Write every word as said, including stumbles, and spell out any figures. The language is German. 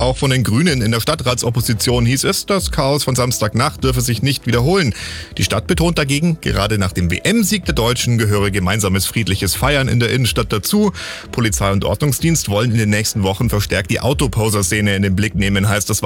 Auch von den Grünen in der Stadtratsopposition hieß es, das Chaos von Samstagnacht dürfe sich nicht wiederholen. Die Stadt betont dagegen, gerade nach dem W M-Sieg der Deutschen gehöre gemeinsames friedliches Feiern in der Innenstadt dazu. Polizei und Ordnungsdienst wollen in den nächsten Wochen verstärkt die Autoposer-Szene in den Blick nehmen, heißt das